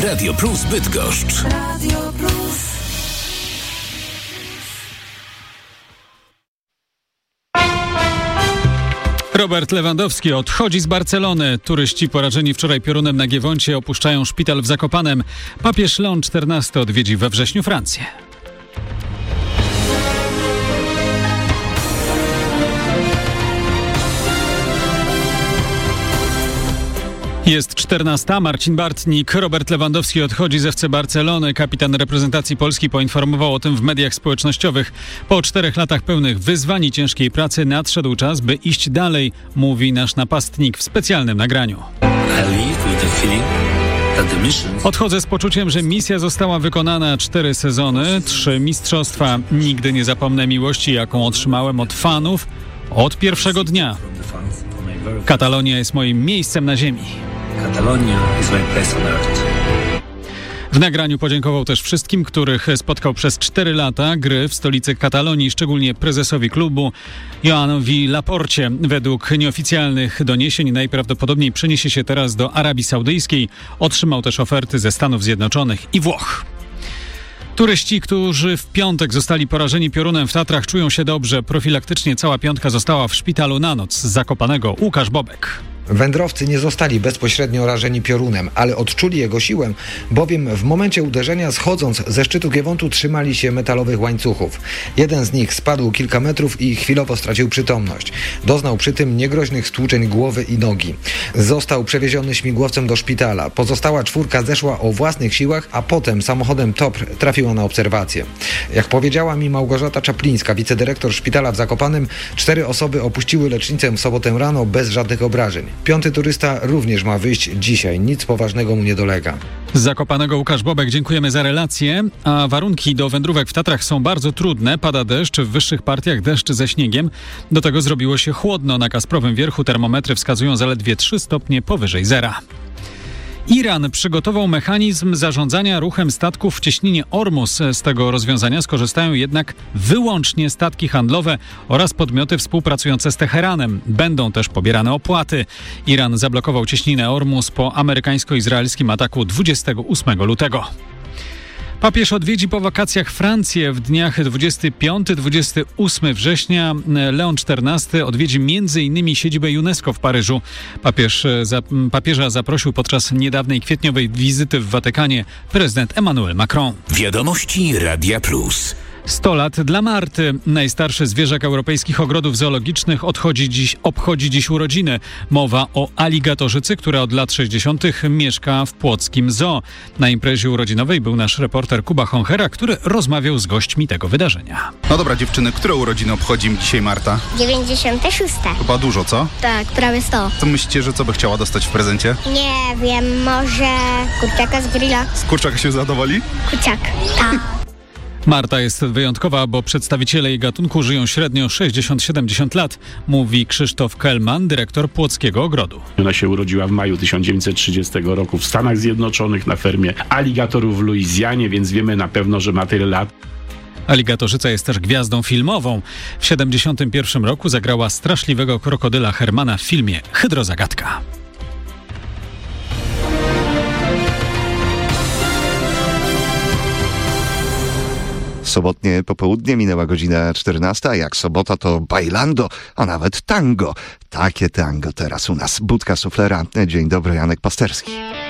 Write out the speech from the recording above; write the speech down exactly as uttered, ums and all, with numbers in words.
Radio Plus Bydgoszcz. Radio Plus. Robert Lewandowski odchodzi z Barcelony. Turyści porażeni wczoraj piorunem na Giewoncie opuszczają szpital w Zakopanem. Papież Leon czternasty odwiedzi we wrześniu Francję. Jest czternasta. Marcin Bartnik. Robert Lewandowski odchodzi z F C Barcelony. Kapitan reprezentacji Polski poinformował o tym w mediach społecznościowych. Po czterech latach pełnych wyzwań i ciężkiej pracy nadszedł czas, by iść dalej, mówi nasz napastnik w specjalnym nagraniu. Odchodzę z poczuciem, że misja została wykonana. Cztery sezony, trzy mistrzostwa. Nigdy nie zapomnę miłości, jaką otrzymałem od fanów od pierwszego dnia. Katalonia jest moim miejscem na ziemi. Catalonia is my place on earth. W nagraniu podziękował też wszystkim, których spotkał przez cztery lata gry w stolicy Katalonii, szczególnie prezesowi klubu Joanowi Laporcie. Według nieoficjalnych doniesień najprawdopodobniej przeniesie się teraz do Arabii Saudyjskiej. Otrzymał też oferty ze Stanów Zjednoczonych i Włoch. Turyści, którzy w piątek zostali porażeni piorunem w Tatrach, czują się dobrze. Profilaktycznie cała piątka została w szpitalu na noc. Z Zakopanego Łukasz Bobek. Wędrowcy nie zostali bezpośrednio rażeni piorunem, ale odczuli jego siłę, bowiem w momencie uderzenia schodząc ze szczytu Giewontu trzymali się metalowych łańcuchów. Jeden z nich spadł kilka metrów i chwilowo stracił przytomność. Doznał przy tym niegroźnych stłuczeń głowy i nogi. Został przewieziony śmigłowcem do szpitala. Pozostała czwórka zeszła o własnych siłach, a potem samochodem T O P R trafiła na obserwację. Jak powiedziała mi Małgorzata Czaplińska, wicedyrektor szpitala w Zakopanem, cztery osoby opuściły lecznicę w sobotę rano bez żadnych obrażeń. Piąty turysta również ma wyjść dzisiaj. Nic poważnego mu nie dolega. Z Zakopanego Łukasz Bobek, dziękujemy za relację. A warunki do wędrówek w Tatrach są bardzo trudne. Pada deszcz, w wyższych partiach deszcz ze śniegiem. Do tego zrobiło się chłodno. Na Kasprowym Wierchu termometry wskazują zaledwie trzy stopnie powyżej zera. Iran przygotował mechanizm zarządzania ruchem statków w cieśninie Ormus. Z tego rozwiązania skorzystają jednak wyłącznie statki handlowe oraz podmioty współpracujące z Teheranem. Będą też pobierane opłaty. Iran zablokował cieśninę Ormus po amerykańsko-izraelskim ataku dwudziestego ósmego lutego. Papież odwiedzi po wakacjach Francję w dniach dwudziestego piątego do dwudziestego ósmego września. Leon czternasty odwiedzi między innymi siedzibę UNESCO w Paryżu. Papież, za, papieża zaprosił podczas niedawnej kwietniowej wizyty w Watykanie prezydent Emmanuel Macron. Wiadomości Radia Plus. sto lat dla Marty. Najstarszy zwierzak europejskich ogrodów zoologicznych odchodzi dziś, obchodzi dziś urodziny. Mowa o aligatorzycy, która od lat sześćdziesiątych mieszka w płockim zoo. Na imprezie urodzinowej był nasz reporter Kuba Honchera, który rozmawiał z gośćmi tego wydarzenia. No dobra dziewczyny, które urodziny obchodzi dzisiaj Marta? dziewięćdziesiąte szóste. Chyba dużo, co? Tak, prawie sto. Co myślicie, że co by chciała dostać w prezencie? Nie wiem, może kurczaka z grilla. Z kurczaka się zadowoli? Kurczak, tak. Marta jest wyjątkowa, bo przedstawiciele jej gatunku żyją średnio sześćdziesiąt do siedemdziesięciu lat, mówi Krzysztof Kellman, dyrektor Płockiego Ogrodu. Ona się urodziła w maju tysiąc dziewięćset trzydziestego roku w Stanach Zjednoczonych na fermie aligatorów w Luizjanie, więc wiemy na pewno, że ma tyle lat. Aligatorzyca jest też gwiazdą filmową. W siedemdziesiątym pierwszym roku zagrała straszliwego krokodyla Hermana w filmie Hydrozagadka. Sobotnie popołudnie minęła godzina czternasta, jak sobota to bailando, a nawet tango. Takie tango teraz u nas. Budka Suflera. Dzień dobry, Janek Pasterski.